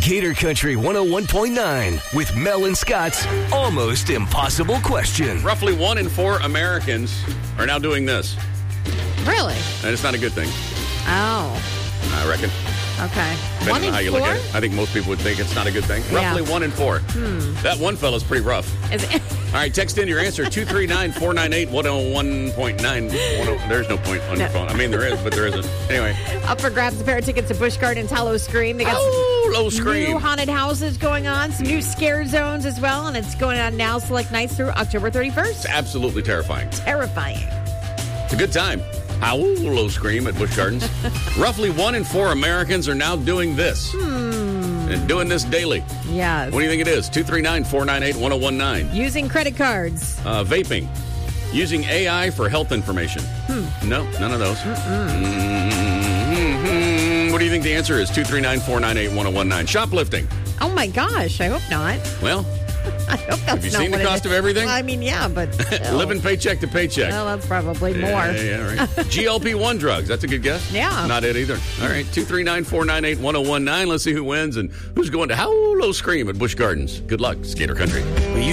Gator Country 101.9 with Mel and Scott's Almost Impossible Question. Roughly 1 in 4 Americans are now doing this. Really? And it's not a good thing, Oh, I reckon. okay. Depending 1 on in how you 4? look at it. I think most people would think it's not a good thing. Yeah. Roughly 1 in 4. That one fella's pretty rough. Is it? All right, text in your answer, 239-498-101.9. There's no point on your phone. I mean, there is, but there isn't. Anyway. Up for grabs a pair of tickets to Busch Gardens Hollow Scream. They got Low some Scream. new haunted houses going on, some new scare zones as well, and it's going on now select nights through October 31st. It's absolutely terrifying. Terrifying. It's a good time. Low Scream at Busch Gardens. Roughly 1 in 4 Americans are now doing this. And doing this daily. Yes. What do you think it is? 239-498-1019. Using credit cards. Vaping. Using AI for health information. No, none of those. What do you think the answer is? 239-498-1019. Shoplifting. Oh my gosh, I hope not. Well, I hope that's have you not seen the what it cost is. of everything? Well, I mean, yeah, but still. Living paycheck to paycheck. Well, that's probably more. Yeah, right. GLP-1 drugs. That's a good guess. Yeah. Not it either. All right. 239-498-1019. Let's see who wins and who's going to Low Scream at Busch Gardens. Good luck, Skater Country.